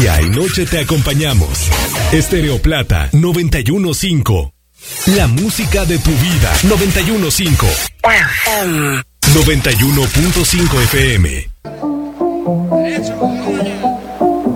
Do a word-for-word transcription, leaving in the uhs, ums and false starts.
Día y noche te acompañamos. Estéreo Plata noventa y uno punto cinco. La música de tu vida. noventa y uno punto cinco. noventa y uno punto cinco F M.